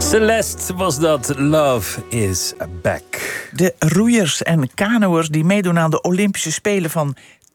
Celeste was dat. Love is back. De roeiers en kanoërs die meedoen aan de Olympische Spelen van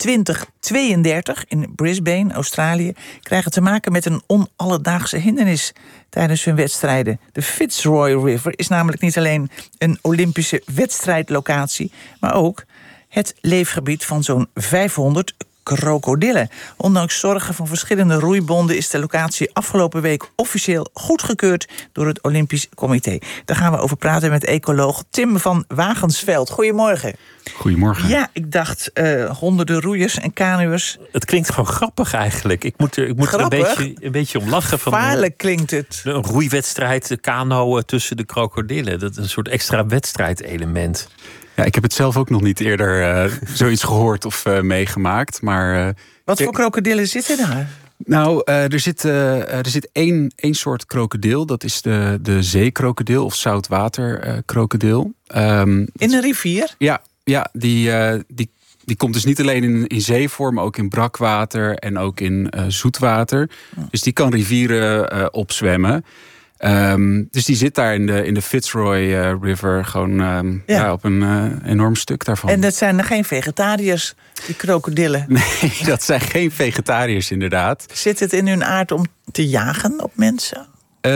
2032 in Brisbane, Australië, krijgen te maken met een onalledaagse hindernis tijdens hun wedstrijden. De Fitzroy River is namelijk niet alleen een Olympische wedstrijdlocatie, maar ook het leefgebied van zo'n 500 krokodillen. Ondanks zorgen van verschillende roeibonden is de locatie afgelopen week officieel goedgekeurd door het Olympisch Comité. Daar gaan we over praten met ecoloog Tim van Wagensveld. Goedemorgen. Goedemorgen. Ja, ik dacht honderden roeiers en kanoërs. Het klinkt gewoon grappig eigenlijk. Ik moet er een beetje om lachen. Gevaarlijk klinkt het. Een roeiwedstrijd, de kano tussen de krokodillen. Dat is een soort extra wedstrijdelement. Ja, ik heb het zelf ook nog niet eerder zoiets gehoord of meegemaakt. Maar, wat voor krokodillen zitten daar? Nou, er zit één soort krokodil. Dat is de zeekrokodil of zoutwaterkrokodil. In een rivier? Ja, die komt dus niet alleen in zeevorm, maar ook in brakwater en ook in zoetwater. Dus die kan rivieren opzwemmen. Dus die zit daar in de Fitzroy River gewoon op een enorm stuk daarvan. En dat zijn geen vegetariërs, die krokodillen? Nee, dat zijn geen vegetariërs inderdaad. Zit het in hun aard om te jagen op mensen?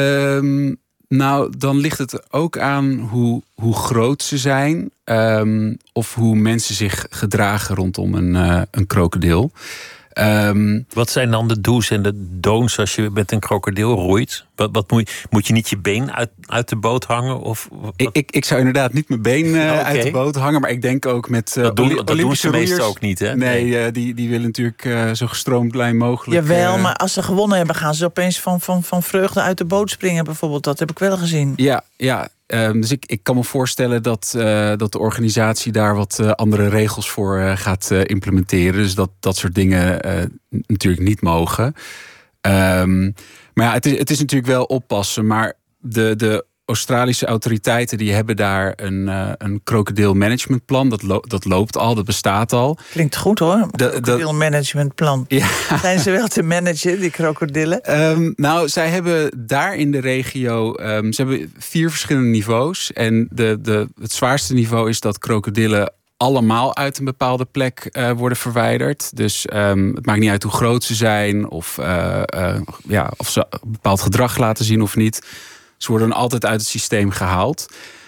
Nou, dan ligt het ook aan hoe groot ze zijn. Of hoe mensen zich gedragen rondom een krokodil. Wat zijn dan de do's en de don'ts als je met een krokodil roeit? Wat moet je niet je been uit de boot hangen? Of ik zou inderdaad niet mijn been uit de boot hangen. Maar ik denk ook met dat doen ze roeiers, meestal ook niet, hè? Nee, die willen natuurlijk zo gestroomlijn mogelijk. Jawel, maar als ze gewonnen hebben, gaan ze opeens van vreugde uit de boot springen bijvoorbeeld. Dat heb ik wel gezien. Ja. Dus ik kan me voorstellen dat de organisatie daar wat andere regels voor gaat implementeren. Dus dat soort dingen natuurlijk niet mogen. Maar ja, het is natuurlijk wel oppassen. Maar de Australische autoriteiten die hebben daar een krokodilmanagementplan. Dat loopt al, dat bestaat al. Klinkt goed hoor, krokodilmanagementplan. Ja. Zijn ze wel te managen, die krokodillen? Nou, zij hebben daar in de regio, ze hebben 4 verschillende niveaus. En het zwaarste niveau is dat krokodillen allemaal uit een bepaalde plek worden verwijderd. Dus het maakt niet uit hoe groot ze zijn of ze een bepaald gedrag laten zien of niet. Ze worden altijd uit het systeem gehaald.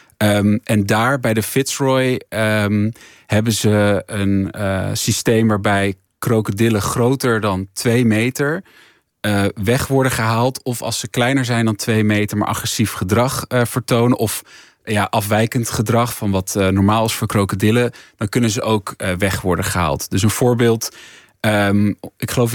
En daar bij de Fitzroy hebben ze een systeem waarbij krokodillen groter dan 2 meter weg worden gehaald. Of als ze kleiner zijn dan 2 meter, maar agressief gedrag vertonen. Of afwijkend gedrag van wat normaal is voor krokodillen. Dan kunnen ze ook weg worden gehaald. Dus een voorbeeld. Ik geloof in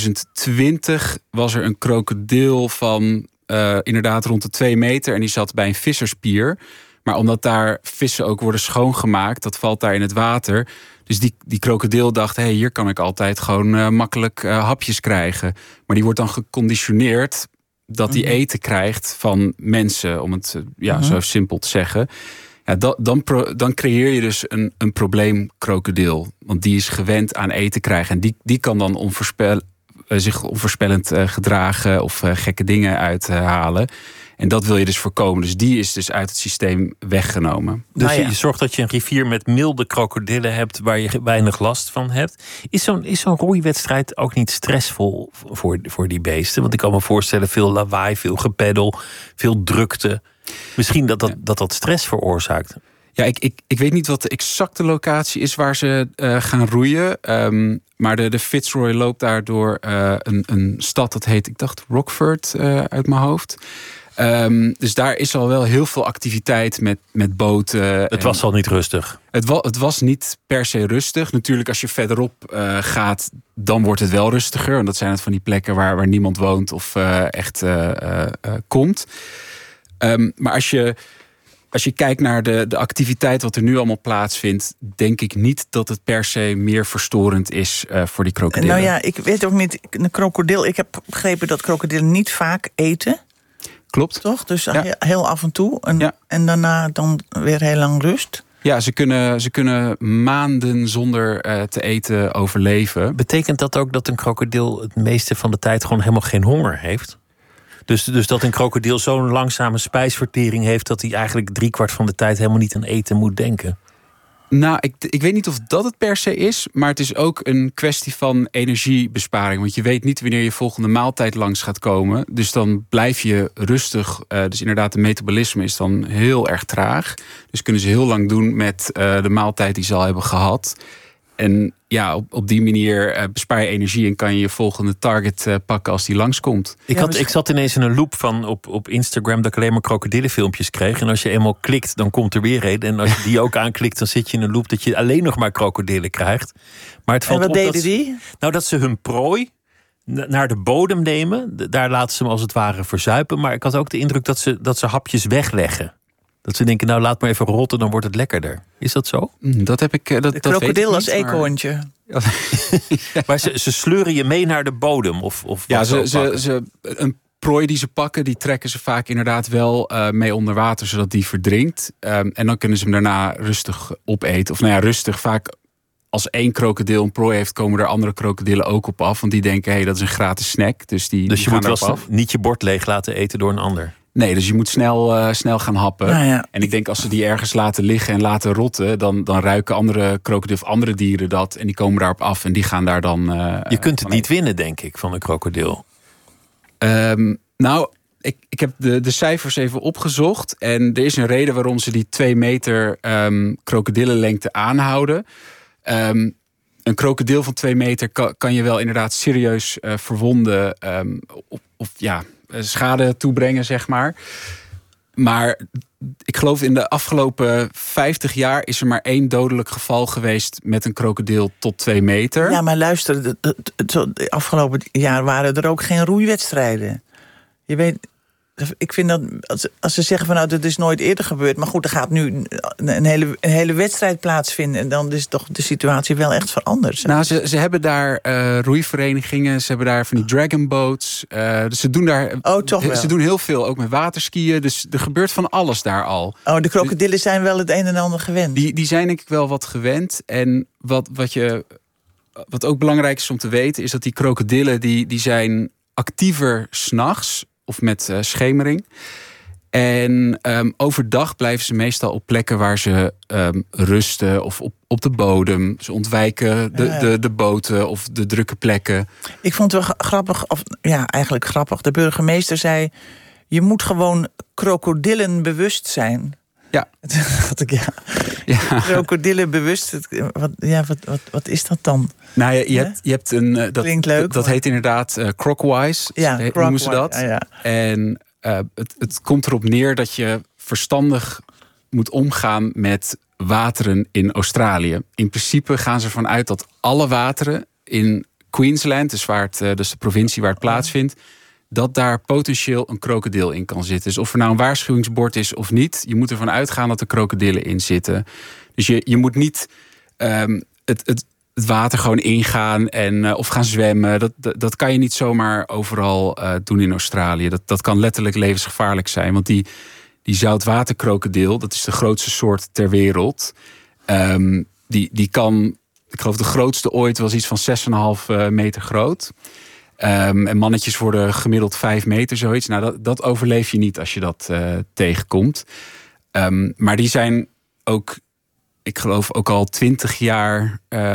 2020 was er een krokodil van inderdaad rond de 2 meter. En die zat bij een visserspier. Maar omdat daar vissen ook worden schoongemaakt, dat valt daar in het water. Dus die krokodil dacht, hier kan ik altijd gewoon makkelijk hapjes krijgen. Maar die wordt dan geconditioneerd dat die eten krijgt van mensen, om het zo simpel te zeggen. Ja, dan creëer je dus een probleemkrokodil. Want die is gewend aan eten krijgen. En die kan dan zich onvoorspellend gedragen of gekke dingen uithalen. En dat wil je dus voorkomen. Dus die is dus uit het systeem weggenomen. Dus je zorgt dat je een rivier met milde krokodillen hebt waar je weinig last van hebt. Is zo'n roeiwedstrijd ook niet stressvol voor die beesten? Want ik kan me voorstellen, veel lawaai, veel gepeddel, veel drukte. Misschien dat stress veroorzaakt. Ja, ik weet niet wat de exacte locatie is waar ze gaan roeien. Maar de Fitzroy loopt daar door een stad, dat heet, ik dacht Rockford uit mijn hoofd. Dus daar is al wel heel veel activiteit met boten. Het was al niet rustig. Het was niet per se rustig. Natuurlijk, als je verderop gaat, dan wordt het wel rustiger. En dat zijn het van die plekken waar niemand woont of echt komt. Maar als je kijkt naar de activiteit wat er nu allemaal plaatsvindt, denk ik niet dat het per se meer verstorend is voor die krokodillen. Nou ja, ik weet ook niet, een krokodil, ik heb begrepen dat krokodillen niet vaak eten. Klopt. Toch? Dus heel af en toe. En daarna dan weer heel lang rust. Ja, ze kunnen maanden zonder te eten overleven. Betekent dat ook dat een krokodil het meeste van de tijd gewoon helemaal geen honger heeft? Dus dat een krokodil zo'n langzame spijsvertering heeft dat hij eigenlijk 3/4 van de tijd helemaal niet aan eten moet denken. Nou, ik weet niet of dat het per se is, maar het is ook een kwestie van energiebesparing. Want je weet niet wanneer je volgende maaltijd langs gaat komen. Dus dan blijf je rustig. Dus inderdaad, de metabolisme is dan heel erg traag. Dus kunnen ze heel lang doen met de maaltijd die ze al hebben gehad. En ja, op die manier bespaar je energie en kan je je volgende target pakken als die langskomt. Ik zat ineens in een loop van op Instagram dat ik alleen maar krokodillenfilmpjes kreeg. En als je eenmaal klikt, dan komt er weer een. En als je die ook aanklikt, dan zit je in een loop dat je alleen nog maar krokodillen krijgt. Maar het valt en wat op deden die? Nou, dat ze hun prooi naar de bodem nemen. Daar laten ze hem als het ware verzuipen. Maar ik had ook de indruk dat ze hapjes wegleggen. Dat ze denken, nou laat maar even rotten, dan wordt het lekkerder. Is dat zo? Dat heb ik. De krokodil als eekhoorntje. Maar ze sleuren je mee naar de bodem? Of ja, een prooi die ze pakken, die trekken ze vaak inderdaad wel mee onder water, zodat die verdrinkt. En dan kunnen ze hem daarna rustig opeten. Of nou ja, rustig. Vaak als één krokodil een prooi heeft, komen er andere krokodillen ook op af. Want die denken, hey, dat is een gratis snack. Dus je moet wel niet je bord leeg laten eten door een ander. Nee, dus je moet snel gaan happen. Nou ja. En ik denk als ze die ergens laten liggen en laten rotten, dan ruiken andere krokodillen of andere dieren dat. En die komen daarop af en die gaan daar dan. Je kunt het niet winnen, denk ik, van een krokodil. Nou, ik heb de cijfers even opgezocht. En er is een reden waarom ze die 2 meter krokodillenlengte aanhouden. Een krokodil van 2 meter kan je wel inderdaad serieus verwonden. Of schade toebrengen, zeg maar. Maar ik geloof in de afgelopen 50 jaar is er maar 1 dodelijk geval geweest met een krokodil tot 2 meter. Ja, maar luister, de afgelopen jaar waren er ook geen roeiwedstrijden. Je weet, ik vind dat als ze zeggen van nou, dat is nooit eerder gebeurd. Maar goed, er gaat nu een hele wedstrijd plaatsvinden. En dan is toch de situatie wel echt veranderd. Nou, ze hebben daar roeiverenigingen. Ze hebben daar van die dragon boats. Dus ze doen daar. Ze doen heel veel, ook met waterskiën. Dus er gebeurt van alles daar al. Oh, de krokodillen zijn wel het een en ander gewend. Die zijn denk ik wel wat gewend. En wat ook belangrijk is om te weten, is dat die krokodillen die zijn actiever 's nachts. Of met schemering. En overdag blijven ze meestal op plekken waar ze rusten. Of op de bodem. Ze ontwijken de boten of de drukke plekken. Ik vond het wel grappig. Eigenlijk grappig. De burgemeester zei, je moet gewoon krokodillenbewust zijn. Ja. Krokodillenbewust. Wat is dat dan? Nou, je hebt een. Klinkt leuk. Dat heet inderdaad Crocwise. Noemen ze dat. Ja. En het komt erop neer dat je verstandig moet omgaan met wateren in Australië. In principe gaan ze ervan uit dat alle wateren in Queensland, dus de provincie waar het plaatsvindt, dat daar potentieel een krokodil in kan zitten. Dus of er nou een waarschuwingsbord is of niet, je moet ervan uitgaan dat er krokodillen in zitten. Dus je moet niet het water gewoon ingaan of gaan zwemmen. Dat kan je niet zomaar overal doen in Australië. Dat kan letterlijk levensgevaarlijk zijn. Want die zoutwaterkrokodil, dat is de grootste soort ter wereld. Die kan, ik geloof de grootste ooit was iets van 6,5 meter groot. En mannetjes worden gemiddeld 5 meter, zoiets. Nou, dat overleef je niet als je dat tegenkomt. Maar die zijn ook, ik geloof ook al 20 jaar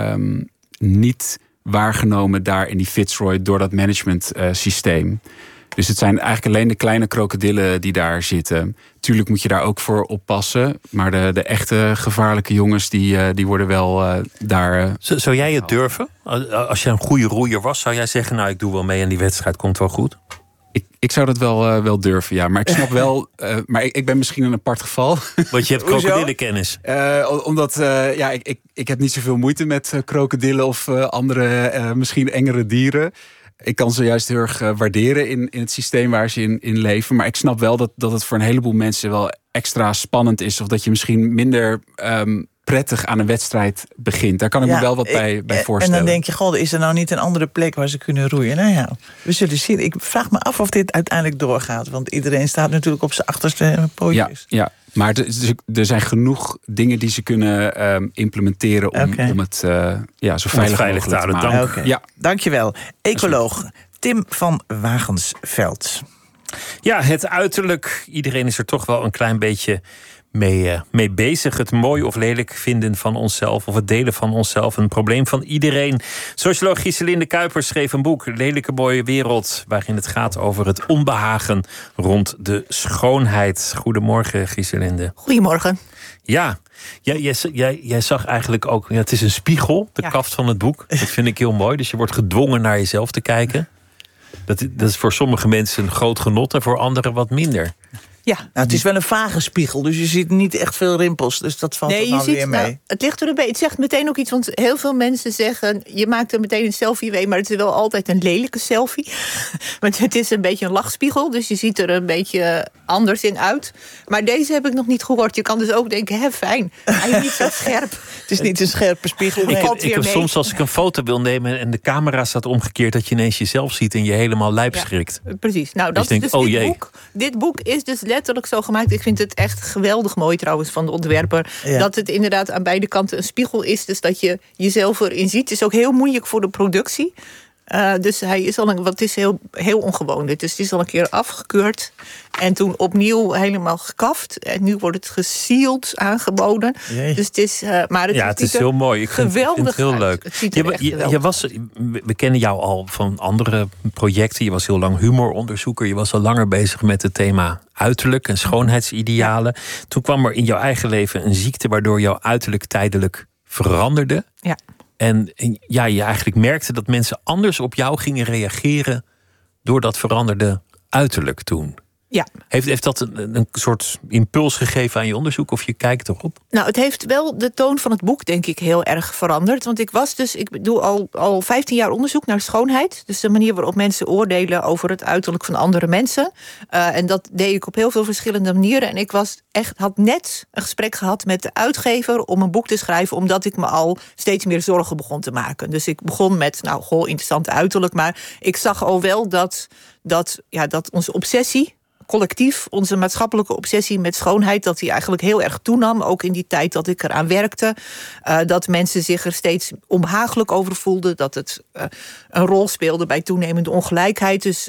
niet waargenomen daar in die Fitzroy door dat management systeem. Dus het zijn eigenlijk alleen de kleine krokodillen die daar zitten. Tuurlijk moet je daar ook voor oppassen. Maar de echte gevaarlijke jongens, die worden wel daar. Zou jij het durven? Als je een goede roeier was, zou jij zeggen, nou, ik doe wel mee aan die wedstrijd, komt wel goed? Ik zou dat wel durven, ja. Maar ik snap wel, maar ik ben misschien een apart geval. Want je hebt krokodillenkennis. Omdat ik heb niet zoveel moeite met krokodillen of andere, misschien engere dieren. Ik kan ze juist heel erg waarderen in het systeem waar ze in leven. Maar ik snap wel dat het voor een heleboel mensen wel extra spannend is. Of dat je misschien minder prettig aan een wedstrijd begint. Daar kan ik me wel wat bij voorstellen. En dan denk je, god, is er nou niet een andere plek waar ze kunnen roeien? Nou ja, we zullen zien. Ik vraag me af of dit uiteindelijk doorgaat. Want iedereen staat natuurlijk op zijn achterste pootjes. Ja. Maar er zijn genoeg dingen die ze kunnen implementeren om het zo veilig mogelijk te maken. Ja. Dank je wel. Ecoloog Tim van Wagensveld. Ja, het uiterlijk. Iedereen is er toch wel een klein beetje mee bezig. Het mooi of lelijk vinden van onszelf of het delen van onszelf. Een probleem van iedereen. Socioloog Giselinde Kuipers schreef een boek, Lelijke Mooie Wereld, waarin het gaat over het onbehagen rond de schoonheid. Goedemorgen, Giselinde. Goedemorgen. Ja, jij zag eigenlijk ook... Ja, het is een spiegel, de kaft van het boek. Dat vind ik heel mooi. Dus je wordt gedwongen naar jezelf te kijken. Dat is voor sommige mensen een groot genot en voor anderen wat minder. Ja, nou, het is wel een vage spiegel, dus je ziet niet echt veel rimpels. Dus dat valt er nou weer mee. Nou, het ligt er een beetje. Het zegt meteen ook iets, want heel veel mensen zeggen... je maakt er meteen een selfie mee, maar het is wel altijd een lelijke selfie. Want het is een beetje een lachspiegel, dus je ziet er een beetje anders in uit. Maar deze heb ik nog niet gehoord. Je kan dus ook denken, fijn, hij is niet zo scherp. Het is niet een scherpe spiegel. Ik heb soms als ik een foto wil nemen en de camera staat omgekeerd... dat je ineens jezelf ziet en je helemaal lijp schrikt. Ja, precies. Nou, dat is dus dit boek. Dit boek is dus letterlijk zo gemaakt. Ik vind het echt geweldig mooi trouwens van de ontwerper. Ja. Dat het inderdaad aan beide kanten een spiegel is. Dus dat je jezelf erin ziet. Het is ook heel moeilijk voor de productie. Dus hij is al het is heel, heel ongewoon. Dus het is al een keer afgekeurd. En toen opnieuw helemaal gekaft. En nu wordt het gesealed aangeboden. Jee. Dus het is... maar het is heel mooi. Ik vind het heel leuk. We kennen jou al van andere projecten. Je was heel lang humoronderzoeker. Je was al langer bezig met het thema uiterlijk en schoonheidsidealen. Ja. Toen kwam er in jouw eigen leven een ziekte... waardoor jouw uiterlijk tijdelijk veranderde. Ja. En je eigenlijk merkte dat mensen anders op jou gingen reageren... door dat veranderde uiterlijk toen. Ja. Heeft dat een soort impuls gegeven aan je onderzoek of je kijkt erop? Nou, het heeft wel de toon van het boek, denk ik, heel erg veranderd. Want ik doe al 15 jaar onderzoek naar schoonheid. Dus de manier waarop mensen oordelen over het uiterlijk van andere mensen. En dat deed ik op heel veel verschillende manieren. En ik had net een gesprek gehad met de uitgever om een boek te schrijven, omdat ik me al steeds meer zorgen begon te maken. Dus ik begon met, interessant uiterlijk. Maar ik zag al wel dat onze obsessie, collectief, onze maatschappelijke obsessie met schoonheid, dat die eigenlijk heel erg toenam. Ook in die tijd dat ik eraan werkte. Dat mensen zich er steeds onbehagelijk over voelden. Dat het een rol speelde bij toenemende ongelijkheid. Dus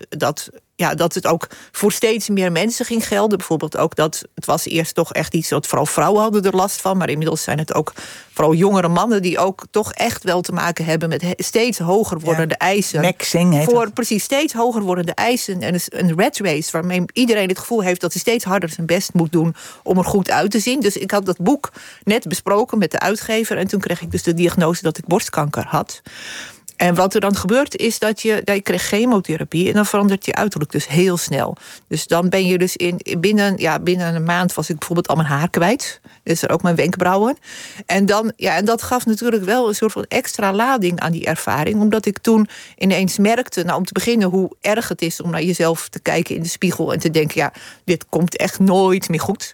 dat het ook voor steeds meer mensen ging gelden. Bijvoorbeeld ook het was eerst toch echt iets wat vooral vrouwen hadden er last van. Maar inmiddels zijn het ook vooral jongere mannen die ook toch echt wel te maken hebben met steeds hoger wordende eisen. Maxing heet dat. Precies, steeds hoger wordende eisen. En een rat race waarmee iedereen het gevoel heeft dat hij steeds harder zijn best moet doen om er goed uit te zien. Dus ik had dat boek net besproken met de uitgever. En toen kreeg ik dus de diagnose dat ik borstkanker had. En wat er dan gebeurt is dat je kreeg chemotherapie en dan verandert je uiterlijk dus heel snel. Dus dan ben je dus binnen een maand was ik bijvoorbeeld al mijn haar kwijt. Dus er ook mijn wenkbrauwen. En dat gaf natuurlijk wel een soort van extra lading aan die ervaring. Omdat ik toen ineens merkte, om te beginnen, hoe erg het is om naar jezelf te kijken in de spiegel en te denken, dit komt echt nooit meer goed.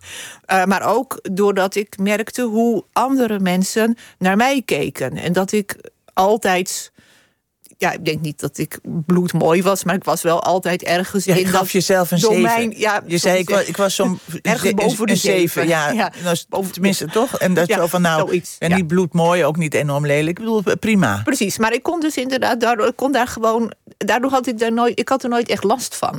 Maar ook doordat ik merkte hoe andere mensen naar mij keken. En dat ik altijd, ik denk niet dat ik bloedmooi was, maar ik was wel altijd ergens in dat. Je gaf jezelf een domein, 7. Je zei, ik was zo'n ergens boven de 7. Ja. Tenminste, toch? En dat zo van, zoiets, en niet bloedmooi, ook niet enorm lelijk. Ik bedoel, prima. Precies, maar ik kon dus inderdaad, daardoor had ik had er nooit echt last van.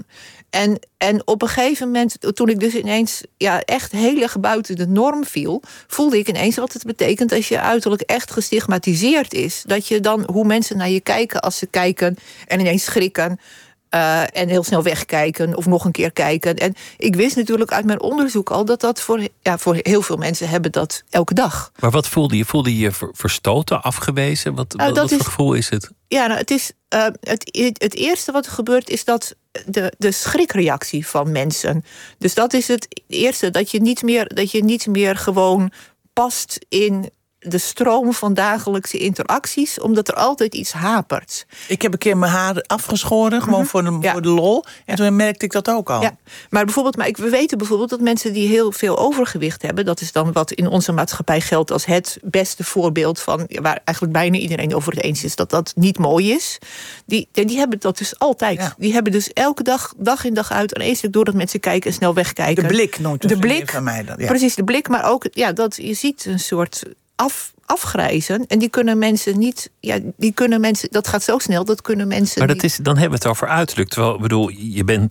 En op een gegeven moment, toen ik dus ineens echt heel erg buiten de norm viel, voelde ik ineens wat het betekent als je uiterlijk echt gestigmatiseerd is. Dat je dan, hoe mensen naar je kijken als ze kijken en ineens schrikken. En heel snel wegkijken of nog een keer kijken. En ik wist natuurlijk uit mijn onderzoek al dat voor heel veel mensen hebben dat elke dag. Maar wat voelde je? Voelde je je verstoten, afgewezen? Wat voor gevoel is het? Ja, het is het eerste wat er gebeurt is dat de schrikreactie van mensen. Dus dat is het eerste, dat je niet meer gewoon past in de stroom van dagelijkse interacties, omdat er altijd iets hapert. Ik heb een keer mijn haar afgeschoren, gewoon voor de lol. En toen merkte ik dat ook al. Ja. Maar we weten bijvoorbeeld dat mensen die heel veel overgewicht hebben, dat is dan wat in onze maatschappij geldt als het beste voorbeeld van waar eigenlijk bijna iedereen over het eens is dat dat niet mooi is. Die hebben dat dus altijd. Ja. Die hebben dus elke dag in dag uit, en eens doordat mensen kijken en snel wegkijken. De blik noemt de blik van mij dan. Ja. Precies, de blik, maar ook dat je ziet een soort afgrijzen. En die kunnen mensen niet. Dat gaat zo snel, dat kunnen mensen. Maar dan hebben we het over uiterlijk. Terwijl, je bent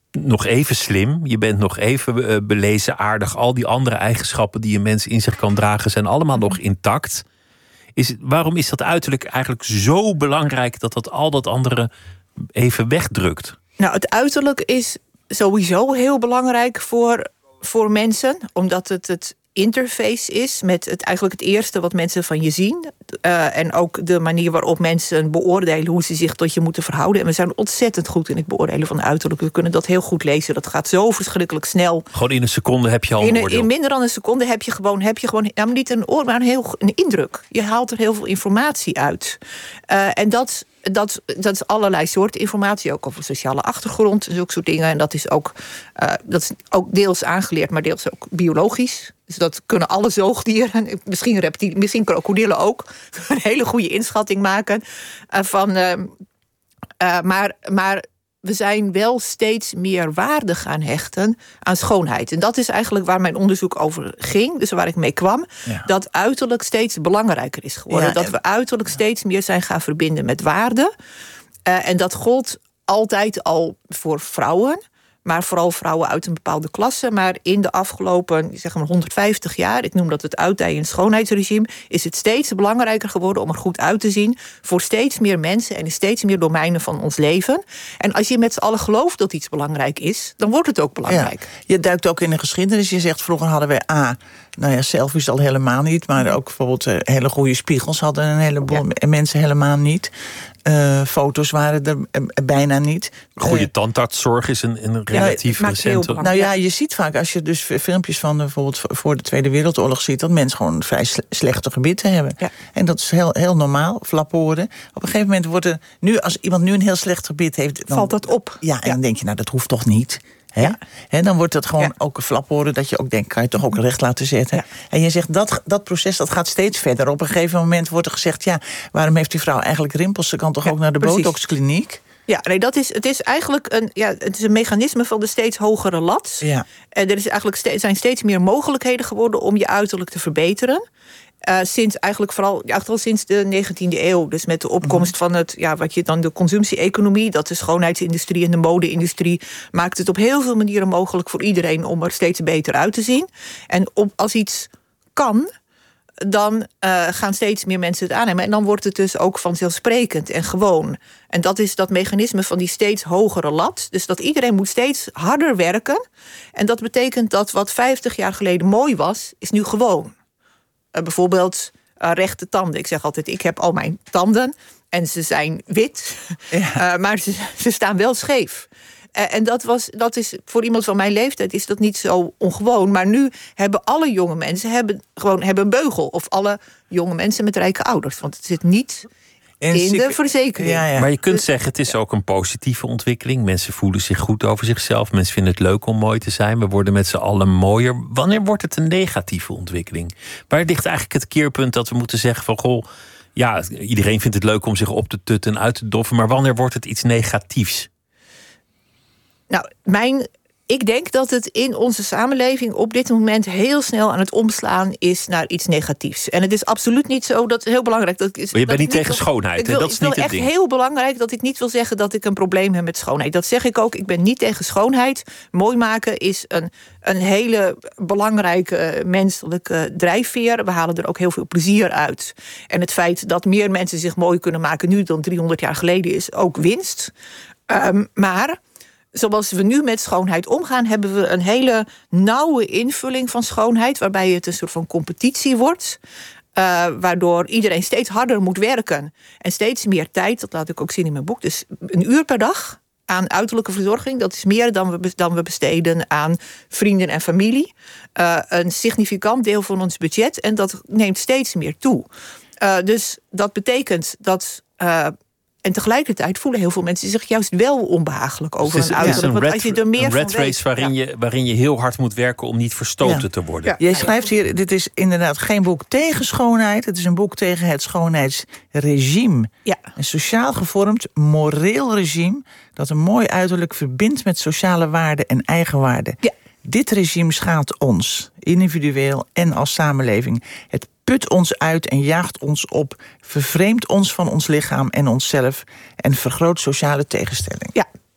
nog even slim. Je bent nog even belezen, aardig. Al die andere eigenschappen die een mens in zich kan dragen zijn allemaal nog intact. Waarom is dat uiterlijk eigenlijk zo belangrijk dat al dat andere even wegdrukt? Nou, het uiterlijk is sowieso heel belangrijk voor mensen, omdat het interface is met eigenlijk het eerste wat mensen van je zien. En ook de manier waarop mensen beoordelen hoe ze zich tot je moeten verhouden. En we zijn ontzettend goed in het beoordelen van uiterlijk. We kunnen dat heel goed lezen. Dat gaat zo verschrikkelijk snel. Gewoon in een seconde heb je al een oordeel. In minder dan een seconde heb je gewoon nou, niet een oordeel, maar een indruk. Je haalt er heel veel informatie uit. En dat is allerlei soorten informatie, ook over sociale achtergrond en zulke soort dingen. En dat is ook deels aangeleerd, maar deels ook biologisch. Dus dat kunnen alle zoogdieren, misschien reptielen, misschien krokodillen ook, een hele goede inschatting maken van. Maar we zijn wel steeds meer waarde gaan hechten aan schoonheid. En dat is eigenlijk waar mijn onderzoek over ging. Dus waar ik mee kwam. Ja. Dat uiterlijk steeds belangrijker is geworden. Ja, dat we uiterlijk steeds meer zijn gaan verbinden met waarde. En dat gold altijd al voor vrouwen. Maar vooral vrouwen uit een bepaalde klasse. Maar in de afgelopen 150 jaar, ik noem dat het uitdijend schoonheidsregime, is het steeds belangrijker geworden om er goed uit te zien voor steeds meer mensen en in steeds meer domeinen van ons leven. En als je met z'n allen gelooft dat iets belangrijk is, dan wordt het ook belangrijk. Ja, je duikt ook in de geschiedenis. Je zegt, vroeger hadden wij selfies al helemaal niet, maar ook bijvoorbeeld hele goede spiegels hadden een heleboel mensen helemaal niet. Foto's waren er bijna niet. Goede tandartszorg is een relatief recente. Nou ja, je ziet vaak als je dus filmpjes van bijvoorbeeld voor de Tweede Wereldoorlog ziet, dat mensen gewoon vrij slechte gebitten hebben. Ja. En dat is heel normaal, flapporen. Op een gegeven moment wordt er als iemand nu een heel slecht gebit heeft, dan valt dat op. Ja, en dan denk je, nou, dat hoeft toch niet. Ja. En dan wordt dat gewoon ook een flaphoren dat je ook denkt, kan je toch ook recht laten zetten. Ja. En je zegt, dat proces dat gaat steeds verder. Op een gegeven moment wordt er gezegd, waarom heeft die vrouw eigenlijk rimpels? Ze kan toch ook naar de botoxkliniek? Ja, nee, het is eigenlijk een mechanisme van de steeds hogere lat. Ja. En er is eigenlijk zijn steeds meer mogelijkheden geworden om je uiterlijk te verbeteren. Sinds eigenlijk vooral sinds de 19e eeuw. Dus met de opkomst van wat je dan de consumptie-economie, dat de schoonheidsindustrie en de mode-industrie maakt het op heel veel manieren mogelijk voor iedereen om er steeds beter uit te zien. En als iets kan, dan gaan steeds meer mensen het aannemen. En dan wordt het dus ook vanzelfsprekend en gewoon. En dat is dat mechanisme van die steeds hogere lat. Dus dat iedereen moet steeds harder werken. En dat betekent dat wat 50 jaar geleden mooi was, is nu gewoon. Bijvoorbeeld rechte tanden. Ik zeg altijd, ik heb al mijn tanden en ze zijn wit, maar ze staan wel scheef. En dat is voor iemand van mijn leeftijd is dat niet zo ongewoon. Maar nu hebben alle jonge mensen hebben een beugel. Of alle jonge mensen met rijke ouders. Want het zit niet in de verzekering. Ja. Maar je kunt zeggen, het is ook een positieve ontwikkeling. Mensen voelen zich goed over zichzelf. Mensen vinden het leuk om mooi te zijn. We worden met z'n allen mooier. Wanneer wordt het een negatieve ontwikkeling? Waar ligt eigenlijk het keerpunt dat we moeten zeggen van, iedereen vindt het leuk om zich op te tutten en uit te doffen. Maar wanneer wordt het iets negatiefs? Nou, ik denk dat het in onze samenleving op dit moment heel snel aan het omslaan is naar iets negatiefs. En het is absoluut niet zo, dat is heel belangrijk. Maar je bent niet tegen schoonheid, dat is niet het ding. Het is echt heel belangrijk dat ik niet wil zeggen dat ik een probleem heb met schoonheid. Dat zeg ik ook, ik ben niet tegen schoonheid. Mooi maken is een hele belangrijke menselijke drijfveer. We halen er ook heel veel plezier uit. En het feit dat meer mensen zich mooi kunnen maken nu dan 300 jaar geleden is ook winst. Maar zoals we nu met schoonheid omgaan, hebben we een hele nauwe invulling van schoonheid, waarbij het een soort van competitie wordt. Waardoor iedereen steeds harder moet werken. En steeds meer tijd, dat laat ik ook zien in mijn boek. Dus 1 uur per dag aan uiterlijke verzorging. Dat is meer dan we besteden aan vrienden en familie. Een significant deel van ons budget. En dat neemt steeds meer toe. Dus dat betekent dat. En tegelijkertijd voelen heel veel mensen zich juist wel onbehagelijk over hun uiterlijk. Want als je er meer van weet, waarin je heel hard moet werken om niet verstoten te worden. Ja. Jij schrijft hier, dit is inderdaad geen boek tegen schoonheid. Het is een boek tegen het schoonheidsregime. Ja. Een sociaal gevormd, moreel regime dat een mooi uiterlijk verbindt met sociale waarden en eigenwaarden. Ja. Dit regime schaadt ons, individueel en als samenleving. Het put ons uit en jaagt ons op, vervreemdt ons van ons lichaam en onszelf en vergroot sociale tegenstelling. Ja,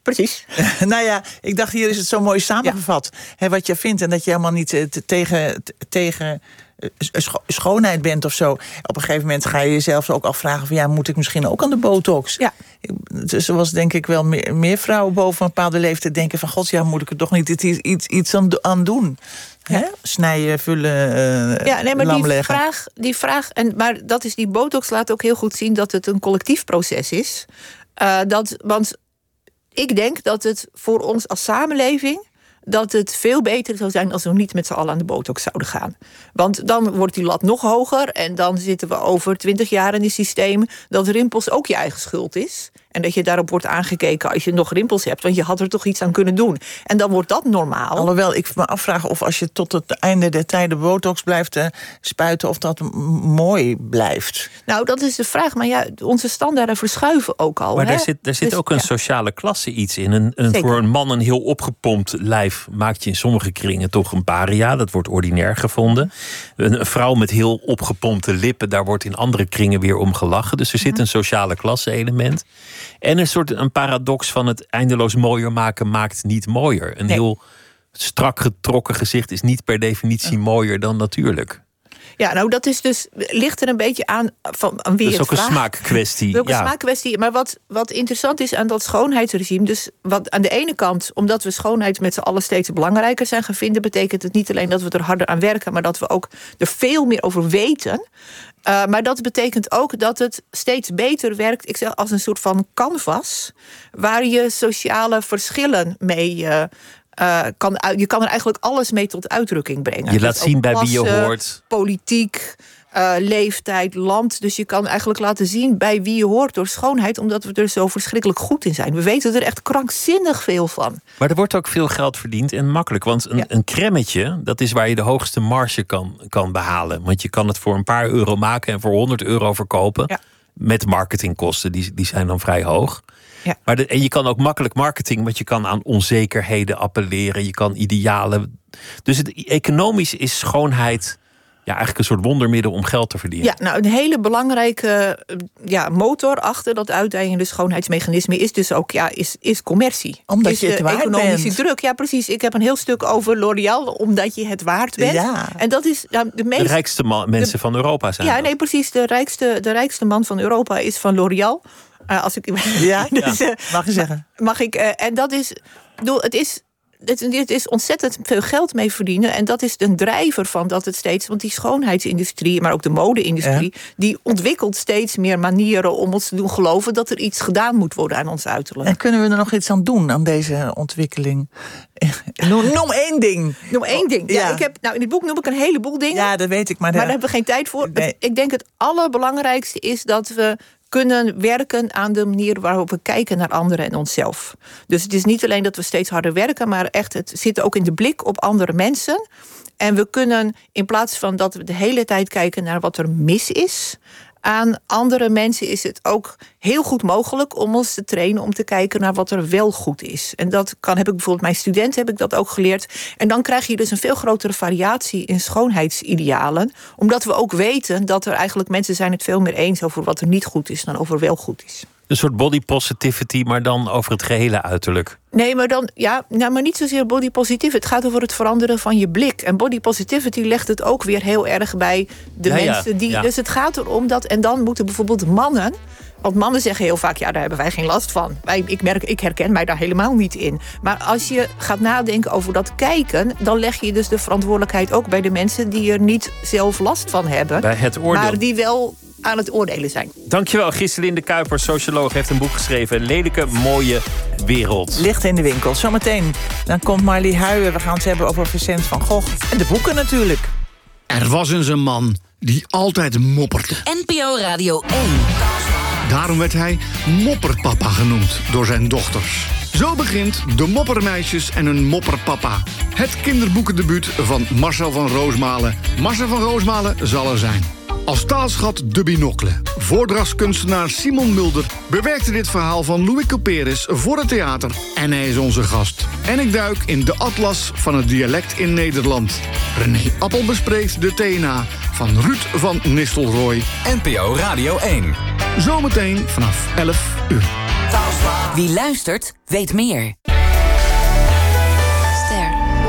Precies. Nou ja, ik dacht, hier is het zo mooi samengevat. Hè, wat je vindt en dat je helemaal niet tegen schoonheid bent of zo. Op een gegeven moment ga je jezelf ook afvragen van... moet ik misschien ook aan de botox? Ja. Dus er was denk ik wel meer vrouwen boven een bepaalde leeftijd denken van... God, moet ik er toch niet iets aan doen? Ja. Hè? Snijden, vullen, maar die vraag... Maar dat is die botox laat ook heel goed zien dat het een collectief proces is. Want ik denk dat het voor ons als samenleving... dat het veel beter zou zijn als we niet met z'n allen aan de botox zouden gaan. Want dan wordt die lat nog hoger... en dan zitten we over 20 jaar in een systeem... dat rimpels ook je eigen schuld is. En dat je daarop wordt aangekeken als je nog rimpels hebt... want je had er toch iets aan kunnen doen. En dan wordt dat normaal. Alhoewel, ik me afvraag of als je tot het einde der tijden botox blijft spuiten... of dat mooi blijft. Nou, dat is de vraag. Maar onze standaarden verschuiven ook al. Maar daar zit ook een sociale klasse iets in. Voor een man een heel opgepompt lijf maakt je in sommige kringen toch een paria. Dat wordt ordinair gevonden. Een vrouw met heel opgepompte lippen, daar wordt in andere kringen weer om gelachen. Dus er zit een sociale klasse element. En een paradox van het eindeloos mooier maken maakt niet mooier. Een heel strak getrokken gezicht is niet per definitie mooier dan natuurlijk. Ja, nou dat is dus, ligt er een beetje aan wie dat is het ook vraagt. Een smaakkwestie. Ook een smaakkwestie. Maar wat interessant is aan dat schoonheidsregime... dus wat aan de ene kant, omdat we schoonheid met z'n allen steeds belangrijker zijn gaan vinden... betekent het niet alleen dat we er harder aan werken... maar dat we ook er veel meer over weten... maar dat betekent ook dat het steeds beter werkt... ik zeg als een soort van canvas... waar je sociale verschillen mee... je kan er eigenlijk alles mee tot uitdrukking brengen. Je laat zien bij wie je hoort. Politiek, leeftijd, land. Dus je kan eigenlijk laten zien bij wie je hoort door schoonheid... omdat we er zo verschrikkelijk goed in zijn. We weten er echt krankzinnig veel van. Maar er wordt ook veel geld verdiend en makkelijk. Want een cremmetje, dat is waar je de hoogste marge kan behalen. Want je kan het voor een paar euro maken... en voor €100 verkopen. Ja. Met marketingkosten, die zijn dan vrij hoog. Ja. En je kan ook makkelijk marketing, want je kan aan onzekerheden appelleren. Je kan idealen. Dus economisch is schoonheid eigenlijk een soort wondermiddel om geld te verdienen. Ja, nou een hele belangrijke motor achter dat uiteindende schoonheidsmechanisme is dus ook is commercie. Omdat je het waard economische bent. druk. Ja, precies. Ik heb een heel stuk over L'Oréal, omdat je het waard bent. Ja. En dat is de rijkste mensen van Europa zijn. Ja, nee, precies. De rijkste man van Europa is van L'Oréal. Als ik. Ja, dus, mag je zeggen. Mag ik? En dat is. Het is ontzettend veel geld mee verdienen. En dat is een drijver van dat het steeds... want die schoonheidsindustrie, maar ook de mode-industrie... die ontwikkelt steeds meer manieren om ons te doen geloven... dat er iets gedaan moet worden aan ons uiterlijk. En kunnen we er nog iets aan doen, aan deze ontwikkeling? Noem één ding. Noem één ding. Ja. In dit boek noem ik een heleboel dingen. Ja, dat weet ik. Maar daar hebben we geen tijd voor. Nee. Ik denk het allerbelangrijkste is dat we... kunnen werken aan de manier waarop we kijken naar anderen en onszelf. Dus het is niet alleen dat we steeds harder werken... maar echt, het zit ook in de blik op andere mensen. En we kunnen, in plaats van dat we de hele tijd kijken... naar wat er mis is... aan andere mensen is het ook heel goed mogelijk om ons te trainen... om te kijken naar wat er wel goed is. En dat heb ik bijvoorbeeld mijn studenten heb ik dat ook geleerd. En dan krijg je dus een veel grotere variatie in schoonheidsidealen. Omdat we ook weten dat er eigenlijk mensen zijn het veel meer eens... over wat er niet goed is dan over wel goed is. Een soort body positivity, maar dan over het gehele uiterlijk. Nee, maar dan maar niet zozeer body positivity. Het gaat over het veranderen van je blik. En body positivity legt het ook weer heel erg bij de mensen die. Ja. Dus het gaat erom dat. En dan moeten bijvoorbeeld mannen. Want mannen zeggen heel vaak, daar hebben wij geen last van. Ik herken mij daar helemaal niet in. Maar als je gaat nadenken over dat kijken... dan leg je dus de verantwoordelijkheid ook bij de mensen... die er niet zelf last van hebben. Bij het oordeel. Maar die wel aan het oordelen zijn. Dankjewel, Giselinde Kuiper, socioloog, heeft een boek geschreven. Lelijke, mooie wereld. Ligt in de winkel. Zometeen dan komt Marlie Huijen. We gaan het hebben over Vincent van Gogh. En de boeken natuurlijk. Er was eens een man die altijd mopperde. NPO Radio 1. Daarom werd hij Mopperpapa genoemd door zijn dochters. Zo begint De Moppermeisjes en hun Mopperpapa. Het kinderboekendebuut van Marcel van Roosmalen. Marcel van Roosmalen zal er zijn. Als taalschat De Binocle. Voordrachtskunstenaar Simon Mulder bewerkte dit verhaal van Louis Couperus voor het theater. En hij is onze gast. En ik duik in de atlas van het dialect in Nederland. René Appel bespreekt de TNA van Ruud van Nistelrooy. NPO Radio 1. Zometeen vanaf 11 uur. Wie luistert, weet meer. Ster.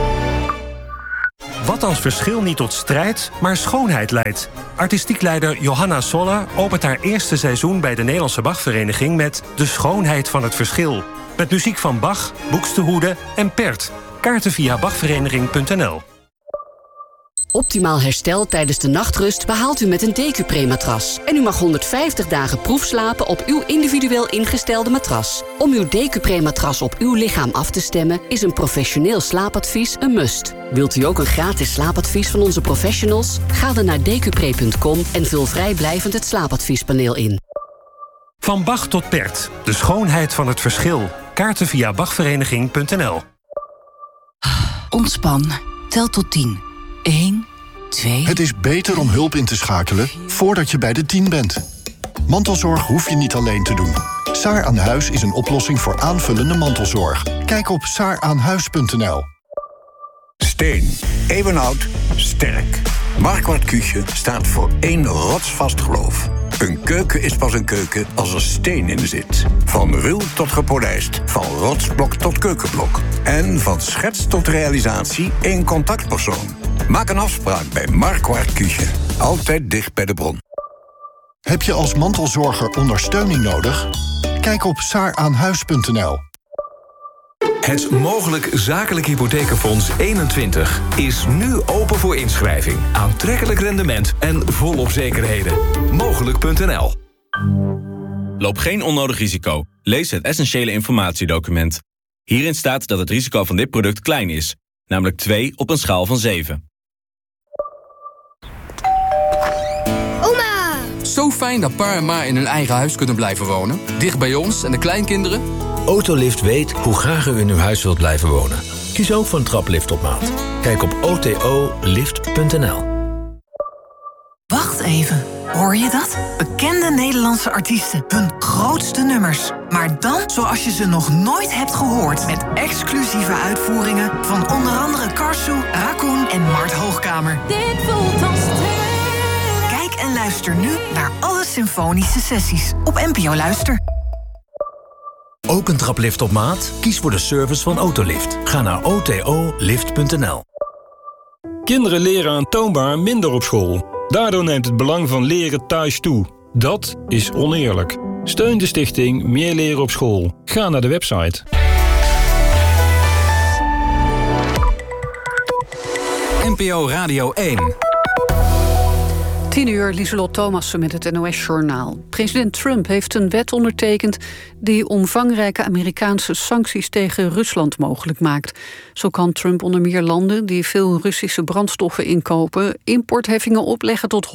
Wat als verschil niet tot strijd, maar schoonheid leidt? Artistiek leider Johanna Sola opent haar eerste seizoen bij de Nederlandse Bachvereniging met De schoonheid van het verschil. Met muziek van Bach, Buxtehude en Pärt. Kaarten via bachvereniging.nl. Optimaal herstel tijdens de nachtrust behaalt u met een Decupre-matras. En u mag 150 dagen proefslapen op uw individueel ingestelde matras. Om uw Decupre-matras op uw lichaam af te stemmen is een professioneel slaapadvies een must. Wilt u ook een gratis slaapadvies van onze professionals? Ga dan naar decupre.com en vul vrijblijvend het slaapadviespaneel in. Van Bach tot Pärt. De schoonheid van het verschil. Kaarten via bachvereniging.nl. Ontspan. Tel tot 10. 1, 2... Het is beter om hulp in te schakelen voordat je bij de 10 bent. Mantelzorg hoef je niet alleen te doen. Saar aan Huis is een oplossing voor aanvullende mantelzorg. Kijk op saaraanhuis.nl. Steen. Eeuwenoud. Sterk. Marquardt Küche staat voor één rotsvast geloof. Een keuken is pas een keuken als er steen in zit. Van ruw tot gepolijst. Van rotsblok tot keukenblok. En van schets tot realisatie één contactpersoon. Maak een afspraak bij Marquardt Küche. Altijd dicht bij de bron. Heb je als mantelzorger ondersteuning nodig? Kijk op saaraanhuis.nl. Het Mogelijk Zakelijk Hypothekenfonds 21 is nu open voor inschrijving. Aantrekkelijk rendement en volop zekerheden. Mogelijk.nl. Loop geen onnodig risico. Lees het essentiële informatiedocument. Hierin staat dat het risico van dit product klein is. Namelijk 2 op een schaal van 7. Oma! Zo fijn dat pa en ma in hun eigen huis kunnen blijven wonen. Dicht bij ons en de kleinkinderen. Autolift weet hoe graag u in uw huis wilt blijven wonen. Kies ook voor een traplift op maat. Kijk op otolift.nl. Wacht even, hoor je dat? Bekende Nederlandse artiesten, hun grootste nummers. Maar dan zoals je ze nog nooit hebt gehoord. Met exclusieve uitvoeringen van onder andere Karsu, Raccoon en Mart Hoogkamer. Dit voelt als Kijk en luister nu naar alle symfonische sessies op NPO Luister. Ook een traplift op maat? Kies voor de service van Autolift. Ga naar otolift.nl. Kinderen leren aantoonbaar minder op school. Daardoor neemt het belang van leren thuis toe. Dat is oneerlijk. Steun de stichting Meer Leren op School. Ga naar de website. NPO Radio 1. 10 uur, Lieselot Thomassen met het NOS-journaal. President Trump heeft een wet ondertekend die omvangrijke Amerikaanse sancties tegen Rusland mogelijk maakt. Zo kan Trump onder meer landen die veel Russische brandstoffen inkopen importheffingen opleggen tot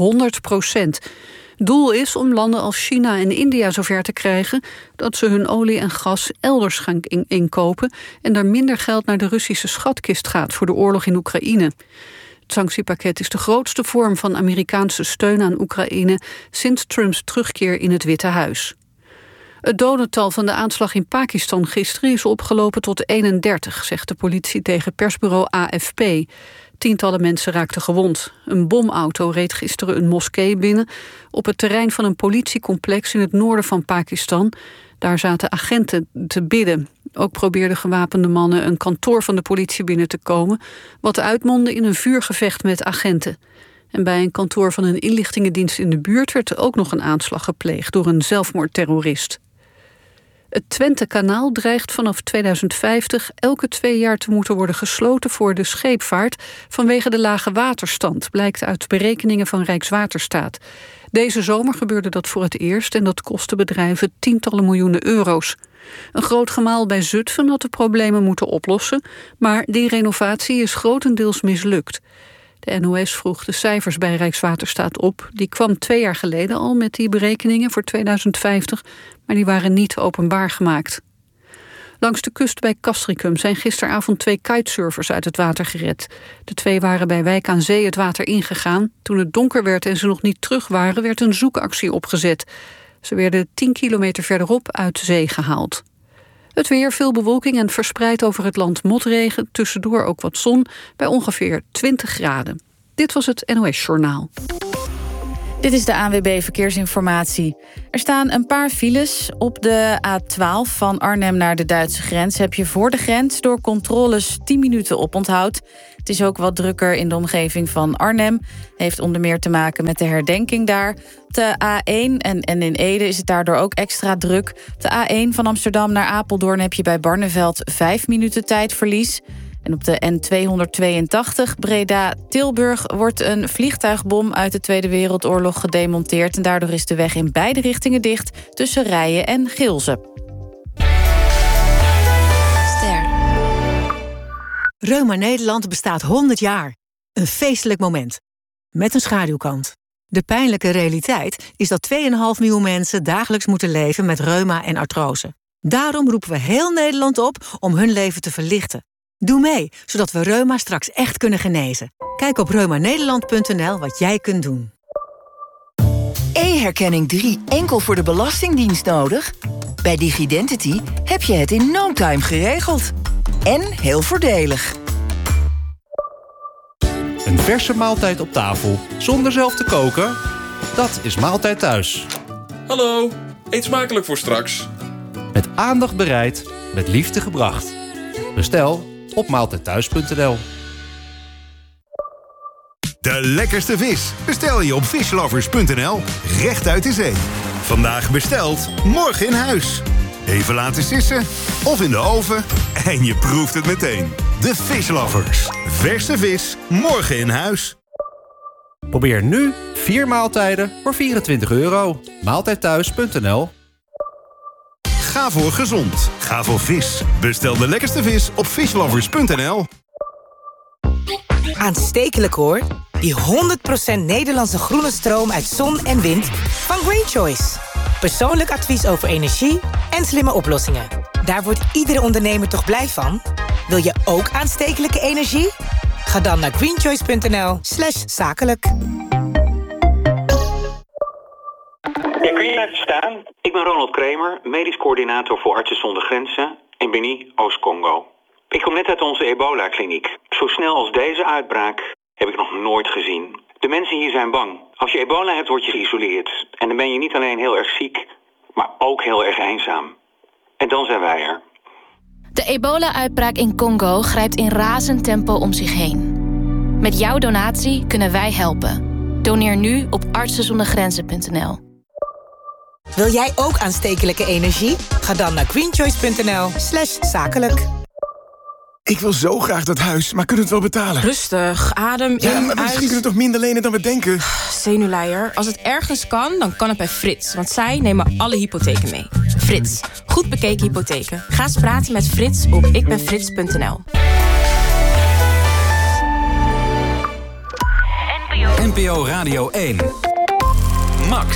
100%. Doel is om landen als China en India zover te krijgen dat ze hun olie en gas elders gaan inkopen en er minder geld naar de Russische schatkist gaat voor de oorlog in Oekraïne. Het sanctiepakket is de grootste vorm van Amerikaanse steun aan Oekraïne sinds Trumps terugkeer in het Witte Huis. Het dodental van de aanslag in Pakistan gisteren is opgelopen tot 31, zegt de politie tegen persbureau AFP. Tientallen mensen raakten gewond. Een bomauto reed gisteren een moskee binnen op het terrein van een politiecomplex in het noorden van Pakistan. Daar zaten agenten te bidden. Ook probeerden gewapende mannen een kantoor van de politie binnen te komen, wat uitmondde in een vuurgevecht met agenten. En bij een kantoor van een inlichtingendienst in de buurt werd er ook nog een aanslag gepleegd door een zelfmoordterrorist. Het Twentekanaal dreigt vanaf 2050 elke 2 jaar te moeten worden gesloten voor de scheepvaart vanwege de lage waterstand, blijkt uit berekeningen van Rijkswaterstaat. Deze zomer gebeurde dat voor het eerst en dat kostte bedrijven tientallen miljoenen euro's. Een groot gemaal bij Zutphen had de problemen moeten oplossen, maar die renovatie is grotendeels mislukt. De NOS vroeg de cijfers bij Rijkswaterstaat op. Die kwam 2 jaar geleden al met die berekeningen voor 2050, maar die waren niet openbaar gemaakt. Langs de kust bij Castricum zijn gisteravond 2 kitesurfers uit het water gered. De 2 waren bij Wijk aan Zee het water ingegaan. Toen het donker werd en ze nog niet terug waren, werd een zoekactie opgezet. Ze werden 10 kilometer verderop uit zee gehaald. Het weer, veel bewolking en verspreid over het land motregen. Tussendoor ook wat zon bij ongeveer 20 graden. Dit was het NOS Journaal. Dit is de ANWB Verkeersinformatie. Er staan een paar files. Op de A12 van Arnhem naar de Duitse grens heb je voor de grens door controles 10 minuten oponthoud. Het is ook wat drukker in de omgeving van Arnhem. Heeft onder meer te maken met de herdenking daar. Op de A1 en in Ede is het daardoor ook extra druk. Op de A1 van Amsterdam naar Apeldoorn heb je bij Barneveld 5 minuten tijdverlies. En op de N282 Breda-Tilburg wordt een vliegtuigbom uit de Tweede Wereldoorlog gedemonteerd. En daardoor is de weg in beide richtingen dicht tussen Rijen en Gilze. Reuma Nederland bestaat 100 jaar. Een feestelijk moment. Met een schaduwkant. De pijnlijke realiteit is dat 2,5 miljoen mensen dagelijks moeten leven met reuma en artrose. Daarom roepen we heel Nederland op om hun leven te verlichten. Doe mee, zodat we reuma straks echt kunnen genezen. Kijk op reumanederland.nl wat jij kunt doen. E-herkenning 3 enkel voor de Belastingdienst nodig? Bij Digidentity heb je het in no time geregeld. En heel voordelig. Een verse maaltijd op tafel, zonder zelf te koken? Dat is Maaltijd Thuis. Hallo, eet smakelijk voor straks. Met aandacht bereid, met liefde gebracht. Bestel op maaltijdthuis.nl. De lekkerste vis bestel je op fishlovers.nl, recht uit de zee. Vandaag besteld, morgen in huis. Even laten sissen of in de oven en je proeft het meteen. De Fishlovers. Verse vis, morgen in huis. Probeer nu 4 maaltijden voor €24. Maaltijdthuis.nl. Ga voor gezond. Ga voor vis. Bestel de lekkerste vis op fishlovers.nl. Aanstekelijk hoor. Die 100% Nederlandse groene stroom uit zon en wind van Green Choice. Persoonlijk advies over energie en slimme oplossingen. Daar wordt iedere ondernemer toch blij van? Wil je ook aanstekelijke energie? Ga dan naar greenchoice.nl/zakelijk. Ja, kun je even staan? Ik ben Ronald Kremer, medisch coördinator voor Artsen zonder Grenzen in Beni, Oost-Congo. Ik kom net uit onze ebola-kliniek. Zo snel als deze uitbraak heb ik nog nooit gezien. De mensen hier zijn bang. Als je ebola hebt, word je geïsoleerd. En dan ben je niet alleen heel erg ziek, maar ook heel erg eenzaam. En dan zijn wij er. De ebola-uitbraak in Congo grijpt in razend tempo om zich heen. Met jouw donatie kunnen wij helpen. Doneer nu op artsenzondergrenzen.nl. Wil jij ook aanstekelijke energie? Ga dan naar greenchoice.nl/zakelijk. Ik wil zo graag dat huis, maar kunnen we het wel betalen? Rustig, adem in, maar misschien kunnen we toch minder lenen dan we denken? Zenuwleier. Als het ergens kan, dan kan het bij Frits. Want zij nemen alle hypotheken mee. Frits, goed bekeken hypotheken. Ga eens praten met Frits op ikbenfrits.nl. NPO Radio 1. Max.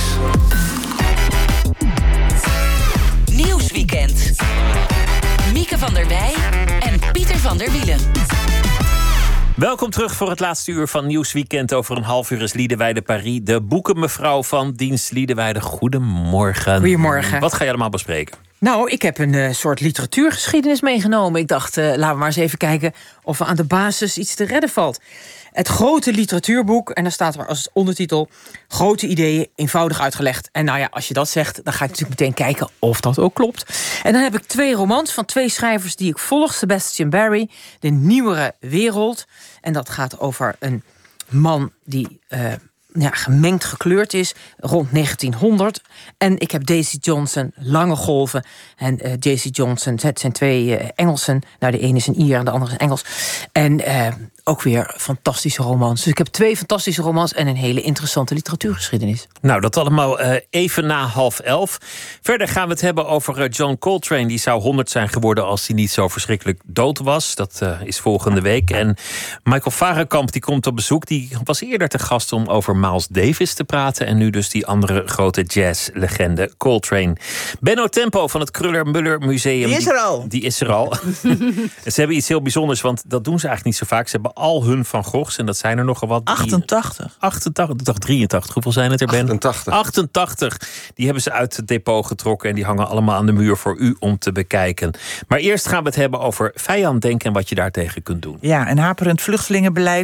Nieuwsweekend. Mieke van der Wij en Pieter van der Wielen. Welkom terug voor het laatste uur van Nieuwsweekend. Over een half uur is Liederwijde Paris, de boekenmevrouw van dienst. Liederwijde, goedemorgen. Goedemorgen. Wat ga je allemaal bespreken? Nou, ik heb een soort literatuurgeschiedenis meegenomen. Ik dacht, laten we maar eens even kijken of er aan de basis iets te redden valt. Het grote literatuurboek, en dan staat er als ondertitel: grote ideeën eenvoudig uitgelegd. En nou ja, als je dat zegt, dan ga ik natuurlijk meteen kijken of dat ook klopt. En dan heb ik 2 romans van 2 schrijvers die ik volg. Sebastian Barry, De Nieuwere Wereld. En dat gaat over een man die gemengd gekleurd is, rond 1900. En ik heb Daisy Johnson, Lange Golven. En Daisy Johnson, het zijn 2 Engelsen. Nou, de ene is een Ier en de andere is een Engels. En ook weer fantastische romans. Dus ik heb 2 fantastische romans en een hele interessante literatuurgeschiedenis. Nou, dat allemaal even na 10:30. Verder gaan we het hebben over John Coltrane. Die zou 100 zijn geworden als hij niet zo verschrikkelijk dood was. Dat is volgende week. En Michael Varenkamp die komt op bezoek. Die was eerder te gast om over Miles Davis te praten. En nu dus die andere grote jazzlegende Coltrane. Benno Tempo van het Kruller-Müller Museum. Die is er al. Die is er al. Ze hebben iets heel bijzonders, want dat doen ze eigenlijk niet zo vaak. Ze hebben al hun Van Goghs, en dat zijn er nogal wat. 88. 88, ik dacht 83. Hoeveel zijn het er, Ben? 88. 88. Die hebben ze uit het depot getrokken en die hangen allemaal aan de muur voor u om te bekijken. Maar eerst gaan we het hebben over vijanddenken en wat je daartegen kunt doen. Ja, een haperend vluchtelingenbeleid,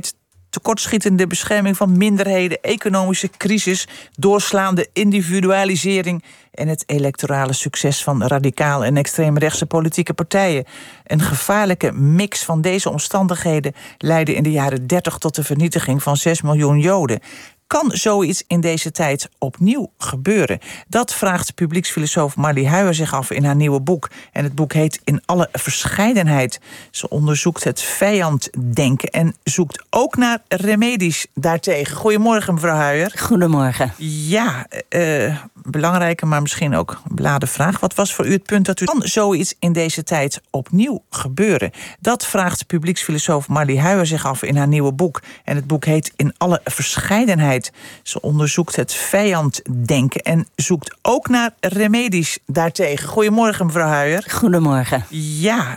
tekortschietende bescherming van minderheden, economische crisis, doorslaande individualisering en het electorale succes van radicaal en extreemrechtse politieke partijen. Een gevaarlijke mix van deze omstandigheden leidde in de jaren 30 tot de vernietiging van 6 miljoen Joden. Kan zoiets in deze tijd opnieuw gebeuren? Dat vraagt publieksfilosoof Marlie Huijer zich af in haar nieuwe boek. En het boek heet In alle verscheidenheid. Ze onderzoekt het vijanddenken en zoekt ook naar remedies daartegen. Goedemorgen, mevrouw Huijer. Goedemorgen. Ja, belangrijke, maar misschien ook beladen vraag. Wat was voor u het punt dat u... Kan zoiets in deze tijd opnieuw gebeuren? Dat vraagt publieksfilosoof Marlie Huijer zich af in haar nieuwe boek. En het boek heet In alle verscheidenheid. Ze onderzoekt het vijanddenken en zoekt ook naar remedies daartegen. Goedemorgen, mevrouw Huijer. Goedemorgen. Ja,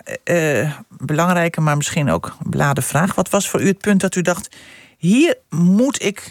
belangrijke, maar misschien ook beladen vraag. Wat was voor u het punt dat u dacht... hier moet ik